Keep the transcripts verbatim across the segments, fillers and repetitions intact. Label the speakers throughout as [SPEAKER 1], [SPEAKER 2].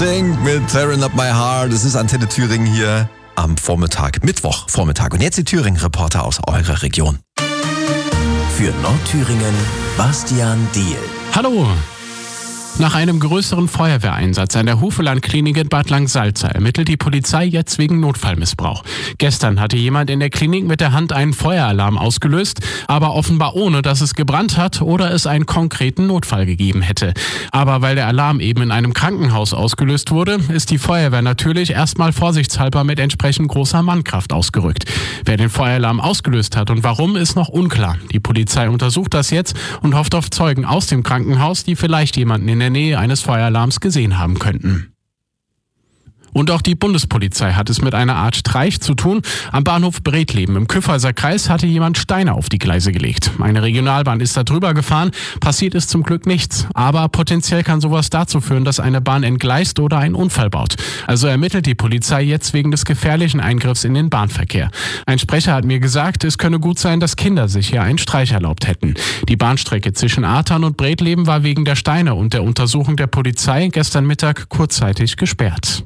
[SPEAKER 1] Think mit Tearing Up My Heart. Es ist Antenne Thüringen hier am Vormittag, Mittwoch Vormittag. Und jetzt die Thüringen-Reporter aus eurer Region.
[SPEAKER 2] Für Nordthüringen, Bastian Diehl.
[SPEAKER 3] Hallo! Nach einem größeren Feuerwehreinsatz an der Hufeland-Klinik in Bad Langsalza ermittelt die Polizei jetzt wegen Notfallmissbrauch. Gestern hatte jemand in der Klinik mit der Hand einen Feueralarm ausgelöst, aber offenbar ohne, dass es gebrannt hat oder es einen konkreten Notfall gegeben hätte. Aber weil der Alarm eben in einem Krankenhaus ausgelöst wurde, ist die Feuerwehr natürlich erstmal vorsichtshalber mit entsprechend großer Mannkraft ausgerückt. Wer den Feueralarm ausgelöst hat und warum, ist noch unklar. Die Polizei untersucht das jetzt und hofft auf Zeugen aus dem Krankenhaus, die vielleicht jemanden in der Nähe eines Feueralarms gesehen haben könnten. Und auch die Bundespolizei hat es mit einer Art Streich zu tun. Am Bahnhof Bredleben im Kyffhäuser Kreis hatte jemand Steine auf die Gleise gelegt. Eine Regionalbahn ist da drüber gefahren. Passiert ist zum Glück nichts. Aber potenziell kann sowas dazu führen, dass eine Bahn entgleist oder einen Unfall baut. Also ermittelt die Polizei jetzt wegen des gefährlichen Eingriffs in den Bahnverkehr. Ein Sprecher hat mir gesagt, es könne gut sein, dass Kinder sich hier einen Streich erlaubt hätten. Die Bahnstrecke zwischen Ahrtal und Bredleben war wegen der Steine und der Untersuchung der Polizei gestern Mittag kurzzeitig gesperrt.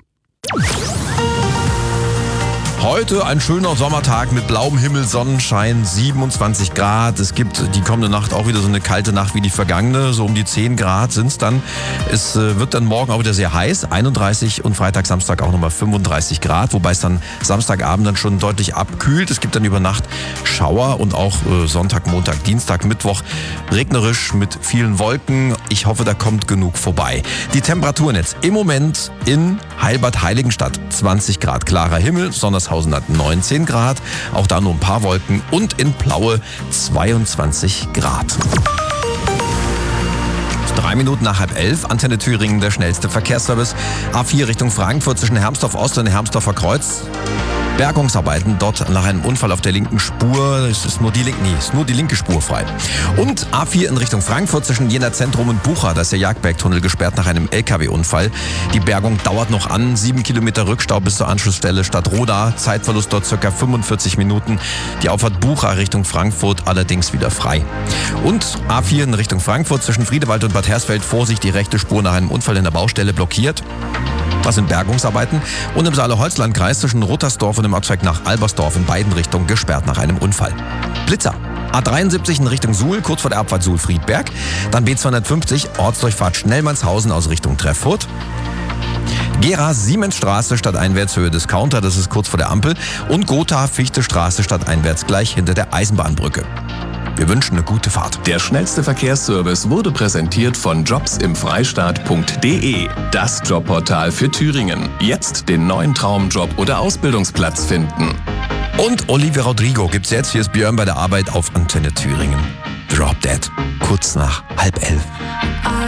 [SPEAKER 1] Heute ein schöner Sommertag mit blauem Himmel, Sonnenschein, siebenundzwanzig Grad. Es gibt die kommende Nacht auch wieder so eine kalte Nacht wie die vergangene. So um die zehn Grad sind es dann. Es wird dann morgen auch wieder sehr heiß, einunddreißig und Freitag, Samstag auch nochmal fünfunddreißig Grad. Wobei es dann Samstagabend dann schon deutlich abkühlt. Es gibt dann über Nacht Schauer und auch Sonntag, Montag, Dienstag, Mittwoch regnerisch mit vielen Wolken. Ich hoffe, da kommt genug vorbei. Die Temperaturen jetzt im Moment in Heilbad Heiligenstadt zwanzig Grad, klarer Himmel, Sondershausen hat neunzehn Grad, auch da nur ein paar Wolken und in Plaue zweiundzwanzig Grad. Drei Minuten nach halb elf, Antenne Thüringen, der schnellste Verkehrsservice. A vier Richtung Frankfurt zwischen Hermsdorf Ost und Hermsdorfer Kreuz. Bergungsarbeiten dort nach einem Unfall auf der linken Spur. Es ist nur die, Link- nee, ist nur die linke Spur frei. Und A vier in Richtung Frankfurt zwischen Jena Zentrum und Bucha. Da ist der Jagdbergtunnel gesperrt nach einem L K W-Unfall. Die Bergung dauert noch an. Sieben Kilometer Rückstau bis zur Anschlussstelle Stadtroda. Zeitverlust dort ca. fünfundvierzig Minuten. Die Auffahrt Bucha Richtung Frankfurt allerdings wieder frei. Und A vier in Richtung Frankfurt zwischen Friedewald und Bad Hersfeld. Vorsicht, die rechte Spur nach einem Unfall in der Baustelle blockiert. Das sind Bergungsarbeiten. Und im Saale-Holzland-Kreis zwischen Rottersdorf und dem Abzweig nach Albersdorf in beiden Richtungen gesperrt nach einem Unfall. Blitzer. A dreiundsiebzig in Richtung Suhl, kurz vor der Abfahrt Suhl-Friedberg. Dann B zweihundertfünfzig, Ortsdurchfahrt Schnellmannshausen aus Richtung Treffurt. Gera Siemensstraße stadteinwärts Höhe Discounter, das ist kurz vor der Ampel. Und Gotha Fichtestraße stadteinwärts gleich hinter der Eisenbahnbrücke. Wir wünschen eine gute Fahrt.
[SPEAKER 2] Der schnellste Verkehrsservice wurde präsentiert von jobs im freistaat punkt de. Das Jobportal für Thüringen. Jetzt den neuen Traumjob oder Ausbildungsplatz finden.
[SPEAKER 1] Und Olivia Rodrigo gibt's jetzt. Hier ist Björn bei der Arbeit auf Antenne Thüringen. Drop Dead. Kurz nach halb elf.